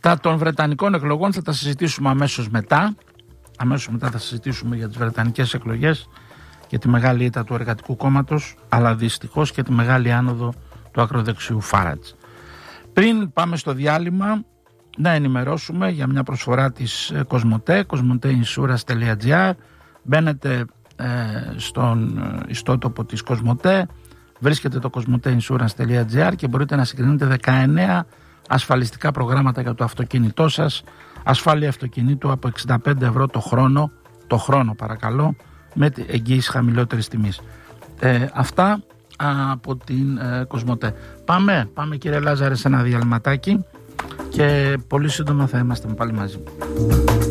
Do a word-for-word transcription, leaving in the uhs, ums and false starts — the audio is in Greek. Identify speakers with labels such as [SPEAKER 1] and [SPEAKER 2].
[SPEAKER 1] Τα των Βρετανικών εκλογών θα τα συζητήσουμε αμέσως μετά. Αμέσως μετά θα συζητήσουμε για τις Βρετανικές εκλογές και τη μεγάλη ήττα του Εργατικού Κόμματος, αλλά δυστυχώς και τη μεγάλη άνοδο του ακροδεξιού Φάρατζ. Πριν πάμε στο διάλειμμα, να ενημερώσουμε για μια προσφορά της Κοσμοτέ, κοσμοτέινσουρανς τελεία τζι άρ. Μπαίνετε ε, στον ιστότοπο της Κοσμοτέ, βρίσκετε το κοσμοτέινσουρανς τελεία τζι άρ και μπορείτε να συγκρίνετε δεκαεννέα ασφαλιστικά προγράμματα για το αυτοκίνητό σας. Ασφάλεια αυτοκινήτου από εξήντα πέντε ευρώ το χρόνο, το χρόνο παρακαλώ, με εγγύηση χαμηλότερης τιμής. Ε, αυτά από την ε, Κοσμοτέ. Πάμε, πάμε κύριε Λάζαρε σε ένα διαλυματάκι και πολύ σύντομα θα είμαστε πάλι μαζί.